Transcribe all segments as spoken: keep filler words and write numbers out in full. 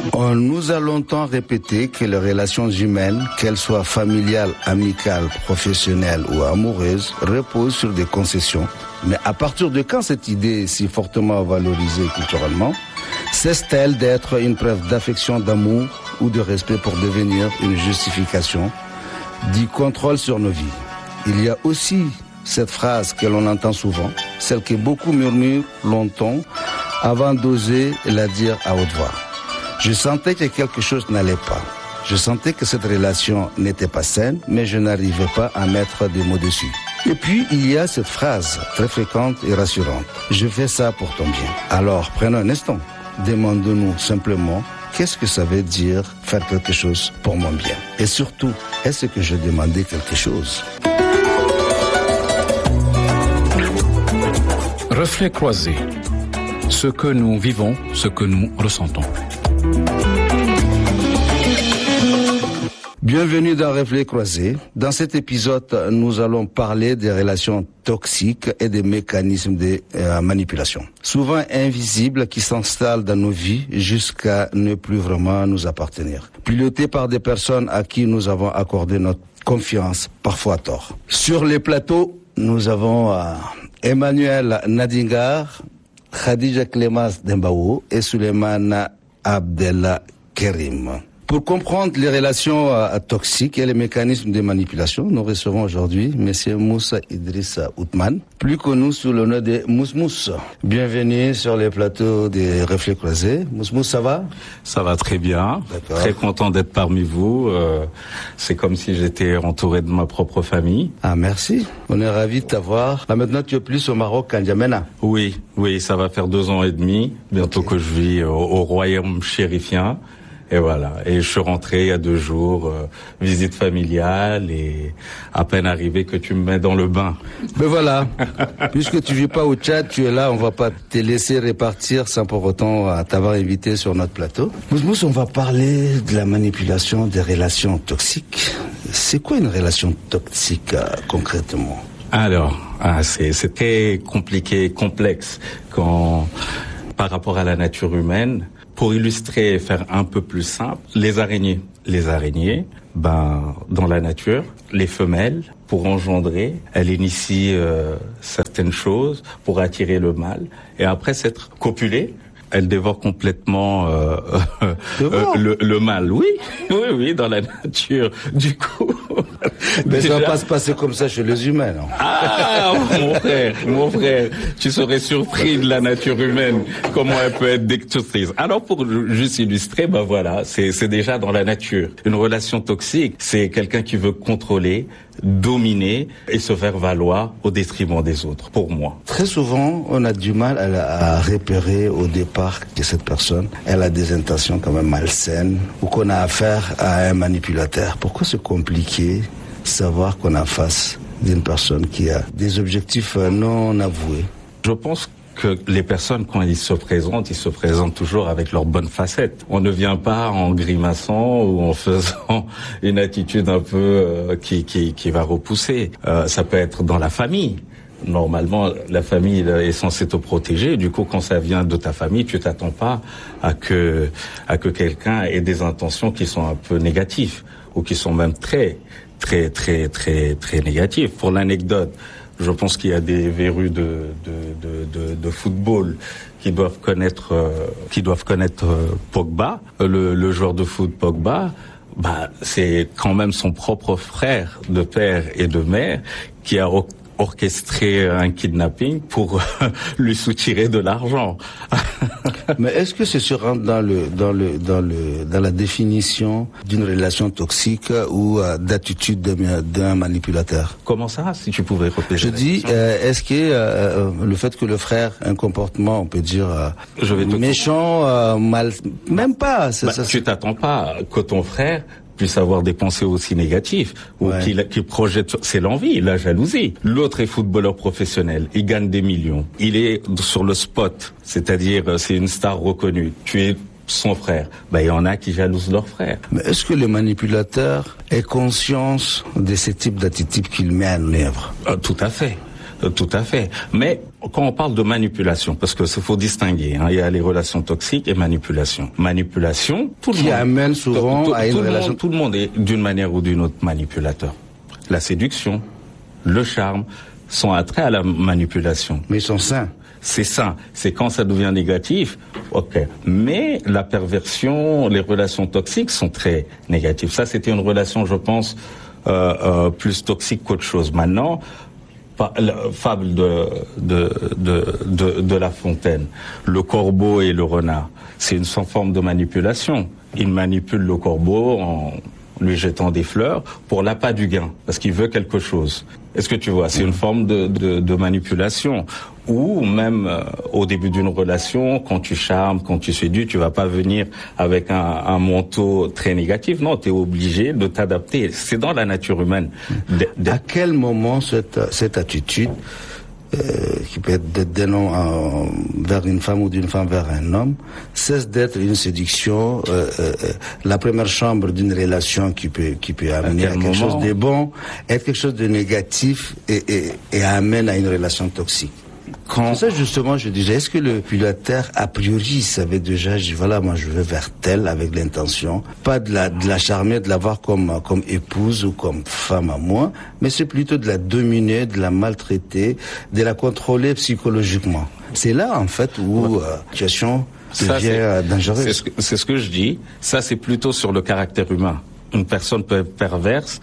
On nous a longtemps répété que les relations humaines, qu'elles soient familiales, amicales, professionnelles ou amoureuses, reposent sur des concessions. Mais à partir de quand cette idée est si fortement valorisée culturellement, cesse-t-elle d'être une preuve d'affection, d'amour ou de respect pour devenir une justification du contrôle sur nos vies? Il y a aussi cette phrase que l'on entend souvent, celle que beaucoup murmurent longtemps avant d'oser la dire à haute voix. Je sentais que quelque chose n'allait pas. Je sentais que cette relation n'était pas saine, mais je n'arrivais pas à mettre des mots dessus. Et puis, il y a cette phrase très fréquente et rassurante. Je fais ça pour ton bien. Alors, prenons un instant. Demandons-nous simplement, qu'est-ce que ça veut dire faire quelque chose pour mon bien? Et surtout, est-ce que je demandais quelque chose? Reflet croisé. Ce que nous vivons, ce que nous ressentons. Bienvenue dans Reflet croisé. Dans cet épisode, nous allons parler des relations toxiques et des mécanismes de euh, manipulation, souvent invisibles, qui s'installent dans nos vies jusqu'à ne plus vraiment nous appartenir. Pilotés par des personnes à qui nous avons accordé notre confiance, parfois à tort. Sur les plateaux, nous avons euh, Emmanuel Nadingar, Khadija Clémence Dembaou et Souleymane Abdel Kerim. Pour comprendre les relations euh, toxiques et les mécanismes de manipulation, nous recevons aujourd'hui M. Moussa Idrissa Othman, plus connu sous le nom de Mouss Mouss. Bienvenue sur les plateaux des Reflets croisés. Mouss Mouss, ça va? Ça va très bien. D'accord. Très content d'être parmi vous. Euh, c'est comme si j'étais entouré de ma propre famille. Ah, merci. On est ravis de t'avoir. Là, maintenant, tu es plus au Maroc qu'à N'Djamena. Oui, oui, ça va faire deux ans et demi. Bientôt okay. que je vis au, au royaume chérifien. Et voilà. Et je suis rentré il y a deux jours, euh, visite familiale, et à peine arrivé que tu me mets dans le bain. Mais voilà. Puisque tu vis pas au Tchad, tu es là, on va pas te laisser repartir sans pour autant t'avoir invité sur notre plateau. Mouss Mouss, on va parler de la manipulation des relations toxiques. C'est quoi une relation toxique, euh, concrètement? Alors, ah, c'est, c'est très compliqué, complexe, quand, par rapport à la nature humaine. Pour illustrer et faire un peu plus simple, les araignées. Les araignées, ben, dans la nature, les femelles, pour engendrer, elles initient euh, certaines choses pour attirer le mâle. Et après s'être copulées, elles dévorent complètement euh, euh, euh, le, le mâle. Oui, oui, oui, dans la nature. Du coup... Mais déjà... ça va pas se passer comme ça chez les humains, non? Ah, mon frère, mon frère, tu serais surpris de la nature humaine, comment elle peut être destructrice. Alors, pour juste illustrer, ben voilà, c'est, c'est déjà dans la nature. Une relation toxique, c'est quelqu'un qui veut contrôler, dominer et se faire valoir au détriment des autres, pour moi. Très souvent, on a du mal à, à repérer au départ que cette personne, elle a des intentions quand même malsaines, ou qu'on a affaire à un manipulateur. Pourquoi c'est compliqué savoir qu'on a face d'une personne qui a des objectifs non avoués? Je pense que les personnes, quand ils se présentent, ils se présentent toujours avec leurs bonnes facettes. On ne vient pas en grimaçant ou en faisant une attitude un peu euh, qui, qui, qui va repousser. Euh, ça peut être dans la famille. Normalement, la famille est censée te protéger. Du coup, quand ça vient de ta famille, tu t'attends pas à que à que quelqu'un ait des intentions qui sont un peu négatives ou qui sont même très très très très très négatives. Pour l'anecdote, je pense qu'il y a des verrues de de de de, de football qui doivent connaître euh, qui doivent connaître euh, Pogba, le, le joueur de foot Pogba. Bah, c'est quand même son propre frère de père et de mère qui a orchestrer un kidnapping pour lui soutirer de l'argent. Mais est-ce que c'est se rentre dans le dans le dans le dans la définition d'une relation toxique ou euh, d'attitude d'un, d'un manipulateur? Comment ça, si tu pouvais répéter? Je dis, euh, est-ce que euh, le fait que le frère ait un comportement, on peut dire euh, Je vais te méchant, euh, mal, même pas. Ça, bah, ça, tu t'attends pas que ton frère puisse avoir des pensées aussi négatives, ou ouais. qu'il, qu'il projette, c'est l'envie, la jalousie. L'autre est footballeur professionnel, il gagne des millions, il est sur le spot, c'est-à-dire c'est une star reconnue, tu es son frère, ben, il y en a qui jalousent leur frère. Mais est-ce que le manipulateur est conscient de ce type d'attitude qu'il met en œuvre? euh, Tout à fait. Tout à fait. Mais quand on parle de manipulation, parce que faut distinguer, hein, il y a les relations toxiques et manipulation. Manipulation, tout le qui monde, amène souvent tout, tout, à une tout relation. Le monde, tout le monde est d'une manière ou d'une autre manipulateur. La séduction, le charme sont attraits à la manipulation. Mais ils sont sains. C'est ça. C'est quand ça devient négatif, ok. Mais la perversion, les relations toxiques sont très négatives. Ça, c'était une relation, je pense, euh, euh, plus toxique qu'autre chose. Maintenant, pa- la fable de, de, de, de, de La Fontaine, le corbeau et le renard, c'est une forme de manipulation. Il manipule le corbeau en lui jetant des fleurs pour l'appât du gain, parce qu'il veut quelque chose. Est-ce que tu vois, c'est une forme de, de, de manipulation. Ou même euh, au début d'une relation, quand tu charmes, quand tu séduis, tu vas pas venir avec un, un manteau très négatif. Non, tu es obligé de t'adapter. C'est dans la nature humaine. De, de... À quel moment cette, cette attitude, euh, qui peut être d'un homme euh, vers une femme ou d'une femme vers un homme, cesse d'être une séduction, euh, euh, la première chambre d'une relation qui peut, qui peut amener à, à quelque moment? chose de bon, être quelque chose de négatif et, et, et amène à une relation toxique? Quand ça, justement, je disais, est-ce que le manipulateur, a priori, savait déjà, je dis, voilà, moi, je vais vers telle avec l'intention, pas de la, de la charmer, de la voir comme, comme épouse ou comme femme à moi, mais c'est plutôt de la dominer, de la maltraiter, de la contrôler psychologiquement. C'est là, en fait, où, euh, la situation devient ça, dangereuse. C'est ce, que, c'est ce que je dis. Ça, c'est plutôt sur le caractère humain. Une personne peut être perverse,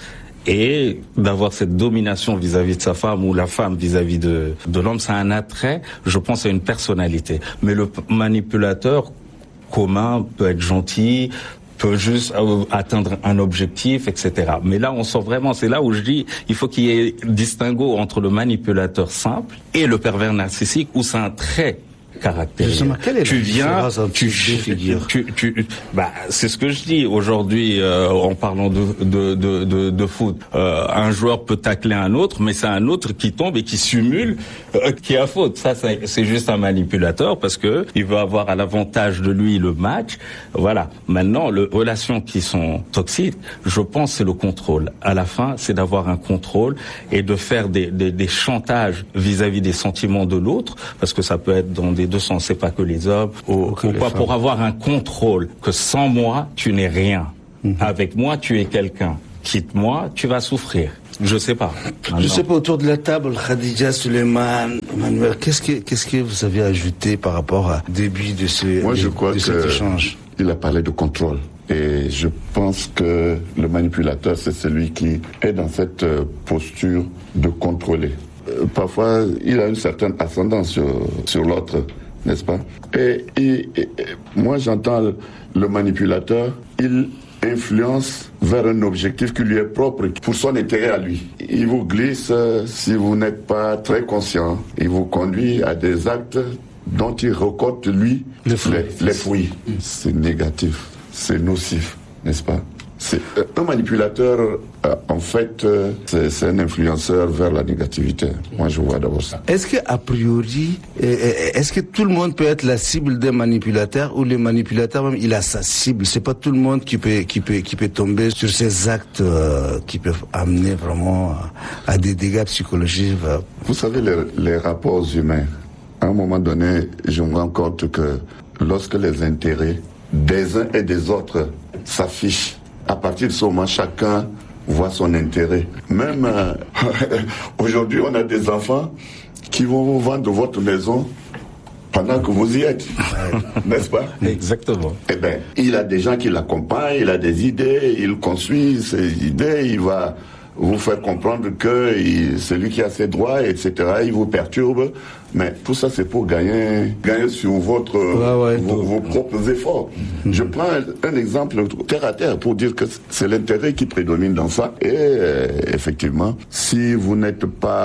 et d'avoir cette domination vis-à-vis de sa femme ou la femme vis-à-vis de, de l'homme, c'est un attrait, je pense, à une personnalité. Mais le manipulateur commun peut être gentil, peut juste atteindre un objectif, et cetera. Mais là, on sent vraiment, c'est là où je dis, il faut qu'il y ait distinguo entre le manipulateur simple et le pervers narcissique, où c'est un trait caractère. Justement, quelle est tu la viens, tu, figures tu, tu, bah, c'est ce que je dis aujourd'hui euh, en parlant de de de de, de foot. Euh, un joueur peut tacler un autre, mais c'est un autre qui tombe et qui simule euh, qui a faute. Ça, c'est, c'est juste un manipulateur parce que il veut avoir à l'avantage de lui le match. Voilà. Maintenant, les relations qui sont toxiques, je pense, c'est le contrôle. À la fin, c'est d'avoir un contrôle et de faire des des, des chantages vis-à-vis des sentiments de l'autre, parce que ça peut être dans des deux sens, c'est pas que les hommes, ou, ou pas femmes. Pour avoir un contrôle, que sans moi, tu n'es rien. Mm-hmm. Avec moi, tu es quelqu'un. Quitte-moi, tu vas souffrir. Je sais pas. Maintenant. Je sais pas, autour de la table, Khadija, Suleiman, Manuel, qu'est-ce que, qu'est-ce que vous avez ajouté par rapport au début de, ce, Moi, de, je crois de cet échange? Il a parlé de contrôle. Et je pense que le manipulateur, c'est celui qui est dans cette posture de contrôler. Parfois, il a une certaine ascendance sur, sur l'autre, n'est-ce pas? Et, et, et moi, j'entends le, le manipulateur, il influence vers un objectif qui lui est propre, pour son intérêt à lui. Il vous glisse, si vous n'êtes pas très conscient, il vous conduit à des actes dont il récolte, lui, les fruits. Les, les fruits. Mmh. C'est négatif, c'est nocif, n'est-ce pas? C'est un manipulateur, euh, en fait, euh, c'est, c'est un influenceur vers la négativité. Moi, je vois d'abord ça. Est-ce que, a priori, est-ce que tout le monde peut être la cible d'un manipulateur, ou le manipulateur même, il a sa cible? C'est pas tout le monde qui peut, qui peut, qui peut tomber sur ces actes euh, qui peuvent amener vraiment à des dégâts psychologiques. Vous savez, les, les rapports humains, à un moment donné, je me rends compte que lorsque les intérêts des uns et des autres s'affichent, à partir de ce moment, chacun voit son intérêt. Même euh, aujourd'hui, on a des enfants qui vont vous vendre votre maison pendant que vous y êtes, n'est-ce pas? Exactement. Eh bien, il a des gens qui l'accompagnent, il a des idées, il construit ses idées, il va vous faire comprendre que il, c'est lui qui a ses droits, et cetera. Il vous perturbe. Mais tout ça, c'est pour gagner, gagner sur votre, ouais, ouais, vos, vos propres efforts. Mm-hmm. Je prends un, un exemple terre à terre pour dire que c'est l'intérêt qui prédomine dans ça. Et euh, effectivement, si vous n'êtes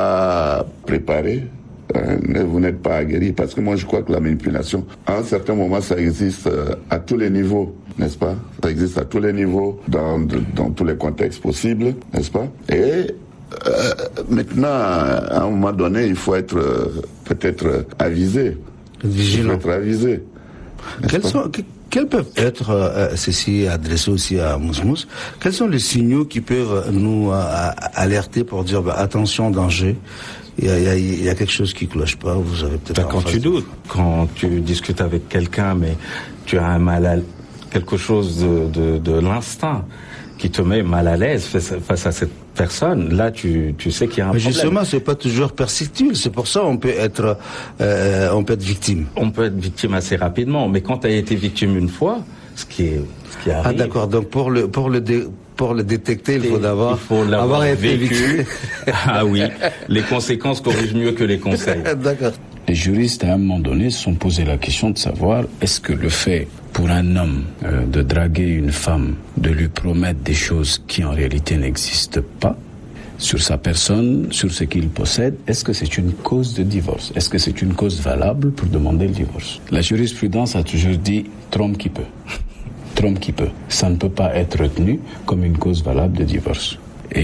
pas préparé, euh, vous n'êtes pas aguerri, parce que moi je crois que la manipulation, à un certain moment, ça existe euh, à tous les niveaux, n'est-ce pas? Ça existe à tous les niveaux, dans, de, dans tous les contextes possibles, n'est-ce pas? Et Euh, maintenant, à un moment donné, il faut être euh, peut-être avisé. Vigilant. Il faut être avisé. Quels, sont, que, quels peuvent être, euh, ceci adressé aussi à Mousmous, quels sont les signaux qui peuvent nous euh, alerter pour dire bah, attention, danger, il y a, il y a, il y a quelque chose qui cloche pas. Vous avez peut-être. Ben, quand tu doutes, quand tu discutes avec quelqu'un, mais tu as un mal à quelque chose de, de, de l'instinct qui te met mal à l'aise face, face à cette personne, là tu, tu sais qu'il y a un mais problème. Justement, c'est pas toujours perceptible. C'est pour ça on peut être, euh, on peut être victime. On peut être victime assez rapidement, mais quand tu as été victime une fois, ce qui est, ce qui arrive. Ah d'accord. Donc pour le, pour le dé, pour le détecter, il faut d'abord il faut avoir été vécu. Ah oui, les conséquences corrigent mieux que les conseils. D'accord. Les juristes, à un moment donné, se sont posé la question de savoir est-ce que le fait pour un homme euh, de draguer une femme, de lui promettre des choses qui en réalité n'existent pas sur sa personne, sur ce qu'il possède, est-ce que c'est une cause de divorce? Est-ce que c'est une cause valable pour demander le divorce? La jurisprudence a toujours dit trompe qui peut. Trompe qui peut. Ça ne peut pas être retenu comme une cause valable de divorce.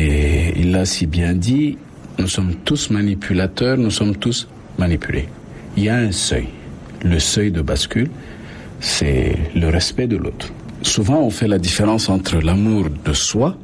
Et il l'a si bien dit, nous sommes tous manipulateurs, nous sommes tous manipulés. Il y a un seuil. Le seuil de bascule, c'est le respect de l'autre. Souvent, on fait la différence entre l'amour de soi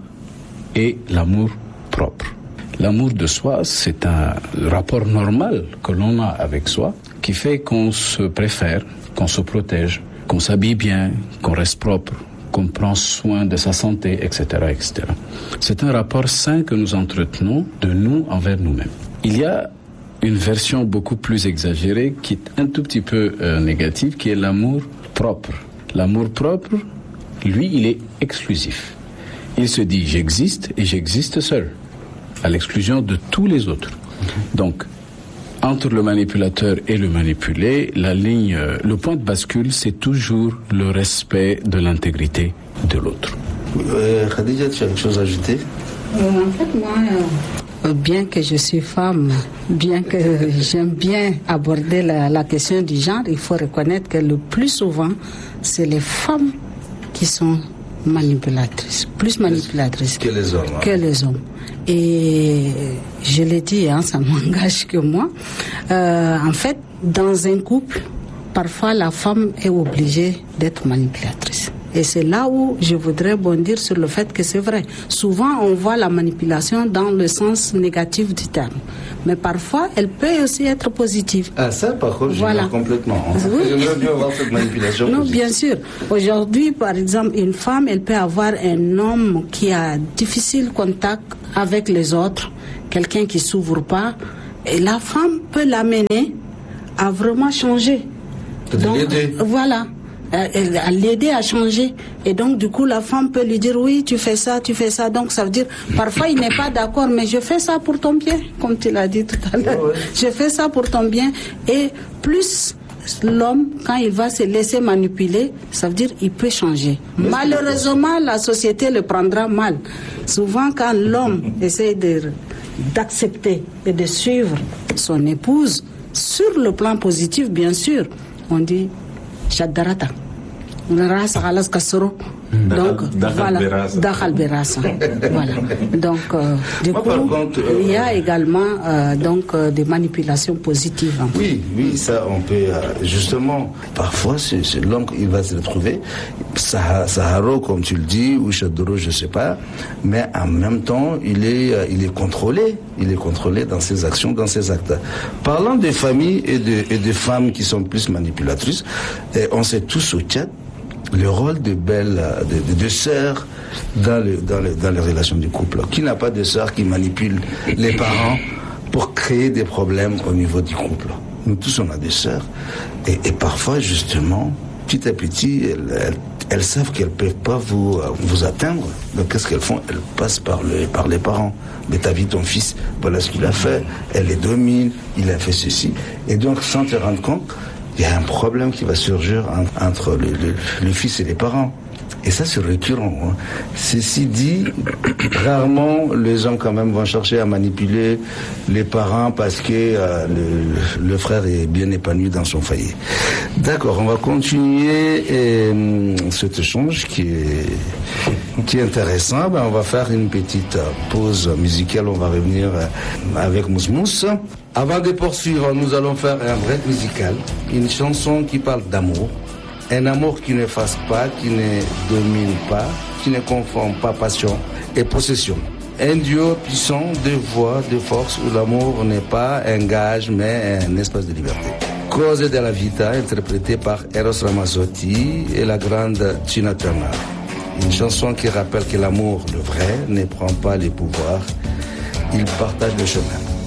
et l'amour propre. L'amour de soi, c'est un rapport normal que l'on a avec soi qui fait qu'on se préfère, qu'on se protège, qu'on s'habille bien, qu'on reste propre, qu'on prend soin de sa santé, et cetera, et cetera. C'est un rapport sain que nous entretenons de nous envers nous-mêmes. Il y a une version beaucoup plus exagérée qui est un tout petit peu euh, négative, qui est l'amour propre. L'amour propre, lui, il est exclusif. Il se dit, j'existe et j'existe seul, à l'exclusion de tous les autres. Donc, entre le manipulateur et le manipulé, la ligne, euh, le point de bascule, c'est toujours le respect de l'intégrité de l'autre. Euh, Khadija, tu as quelque chose à ajouter? euh, En fait, moi... Euh... Bien que je suis femme, bien que j'aime bien aborder la, la question du genre, il faut reconnaître que le plus souvent, c'est les femmes qui sont manipulatrices, plus manipulatrices que les hommes. Hein. Que les hommes. Et je l'ai dit, hein, ça m'engage que moi. Euh, en fait, dans un couple, parfois la femme est obligée d'être manipulatrice. Et c'est là où je voudrais bondir sur le fait que c'est vrai. Souvent, on voit la manipulation dans le sens négatif du terme. Mais parfois, elle peut aussi être positive. Ah, ça, par contre, voilà. je complètement. Oui. J'aimerais bien voir cette manipulation Non, positive. bien sûr. Aujourd'hui, par exemple, une femme, elle peut avoir un homme qui a difficile contact avec les autres, quelqu'un qui s'ouvre pas. Et la femme peut l'amener à vraiment changer. Donc, l'aider. Voilà. À l'aider à changer. Et donc, du coup, la femme peut lui dire, oui, tu fais ça, tu fais ça. Donc, ça veut dire, parfois, il n'est pas d'accord, mais je fais ça pour ton bien, comme tu l'as dit tout à l'heure. Ouais, ouais. Je fais ça pour ton bien. Et plus l'homme, quand il va se laisser manipuler, ça veut dire il peut changer. Mais malheureusement, la société le prendra mal. Souvent, quand l'homme essaie de, d'accepter et de suivre son épouse, sur le plan positif, bien sûr, on dit Shadarata. Donc, voilà, Dakhal Berasa. Voilà. Donc, euh, du Moi, coup, contre, euh, il y a également euh, donc euh, des manipulations positives. Hein. Oui, oui, ça, on peut euh, justement. Parfois, c'est, c'est l'homme il va se retrouver Saharo, comme tu le dis, ou Chadoro, je sais pas. Mais en même temps, il est, euh, il est contrôlé. Il est contrôlé dans ses actions, dans ses actes. Parlant des familles et de, et de femmes qui sont plus manipulatrices, et on sait tous au Tchad le rôle de belles, de, de, de sœurs dans, le, dans, le, dans les relations du couple. Qui n'a pas de sœurs qui manipulent les parents pour créer des problèmes au niveau du couple? Nous tous, on a des sœurs. Et, et parfois, justement, petit à petit, elles, elles, elles savent qu'elles ne peuvent pas vous, vous atteindre. Donc, qu'est-ce qu'elles font? Elles passent par, le, par les parents. Mais t'as vu ton fils, voilà ce qu'il a fait. Elle les domine, il a fait ceci. Et donc, sans te rendre compte, il y a un problème qui va surgir entre le, le, le fils et les parents. Et ça, c'est récurrent. Hein. Ceci dit, rarement les gens quand même vont chercher à manipuler les parents parce que euh, le, le frère est bien épanoui dans son foyer. D'accord, on va continuer euh, cet échange qui est, qui est intéressant. Ben, on va faire une petite pause musicale. On va revenir avec Mousmous. Avant de poursuivre, nous allons faire un break musical. Une chanson qui parle d'amour. Un amour qui ne fasse pas, qui ne domine pas, qui ne confond pas passion et possession. Un duo puissant de voix, de force, où l'amour n'est pas un gage, mais un espace de liberté. Cose della vita, interprétée par Eros Ramazzotti et la grande Tina Turner. Une chanson qui rappelle que l'amour, le vrai, ne prend pas les pouvoirs, il partage le chemin.